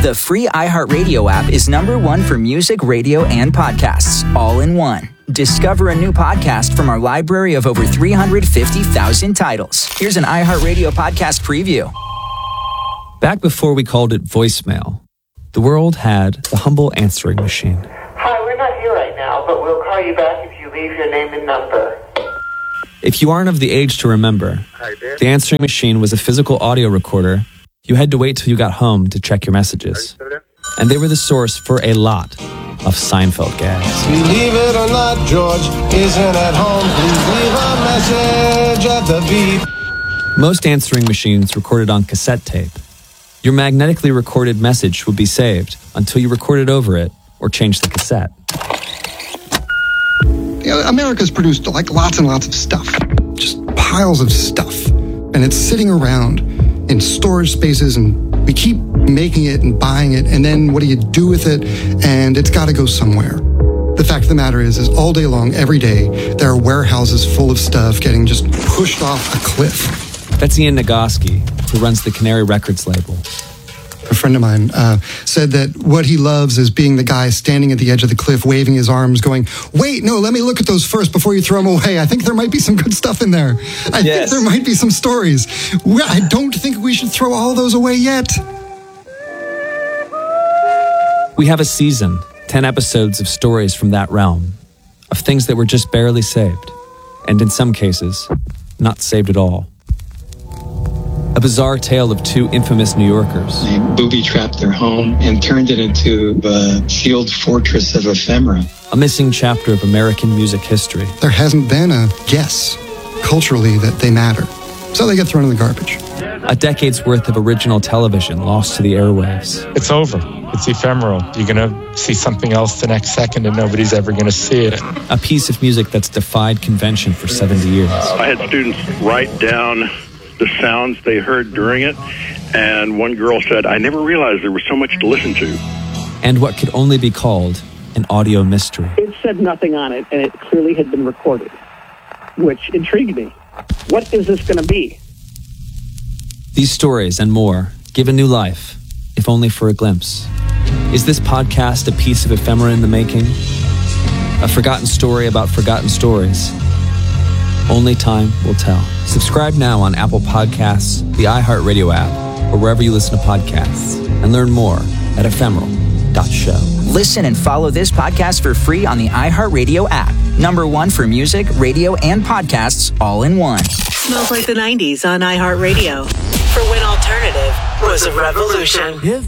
The free iHeartRadio app is #1 for music, radio, and podcasts, all in one. Discover a new podcast from our library of over 350,000 titles. Here's an iHeartRadio podcast preview. Back before we called it voicemail, the world had the humble answering machine. Hi, we're not here right now, but we'll call you back if you leave your name and number. If you aren't of the age to remember, the answering machine was a physical audio recorder. You had to wait till you got home to check your messages. And they were the source for a lot of Seinfeld gags. Believe it or not, George isn't at home. Please leave a message at the beep. Most answering machines recorded on cassette tape. Your magnetically recorded message would be saved until you recorded over it or changed the cassette. America's produced like lots and lots of stuff, just piles of stuff, and it's sitting around in storage spaces, and we keep making it and buying it, and then what do you do with it? And it's got to go somewhere. The fact of the matter is all day long, every day, there are warehouses full of stuff getting just pushed off a cliff. That's Ian Nagoski, who runs the Canary Records label. A friend of mine said that what he loves is being the guy standing at the edge of the cliff, waving his arms, going, wait, no, let me look at those first before you throw them away. I think there might be some good stuff in there. I think there might be some stories. I don't think we should throw all those away yet. We have a season, 10 episodes of stories from that realm, of things that were just barely saved, and in some cases, not saved at all. A bizarre tale of two infamous New Yorkers. They booby-trapped their home and turned it into a sealed fortress of ephemera. A missing chapter of American music history. There hasn't been a guess culturally that they matter, so they get thrown in the garbage. A decade's worth of original television lost to the airwaves. It's over. It's ephemeral. You're going to see something else the next second and nobody's ever going to see it. A piece of music that's defied convention for 70 years. I had students write down the sounds they heard during it, and one girl said, I never realized there was so much to listen to. And what could only be called an audio mystery. It said nothing on it, and it clearly had been recorded, which intrigued me. What is this going to be? These stories and more give a new life, if only for a glimpse. Is this podcast a piece of ephemera in the making? A forgotten story about forgotten stories? Only time will tell. Subscribe now on Apple Podcasts, the iHeartRadio app, or wherever you listen to podcasts, and learn more at ephemeral.show. Listen and follow this podcast for free on the iHeartRadio app. #1 for music, radio, and podcasts, all in one. Smells Like the 90s on iHeartRadio. For when alternative was a revolution.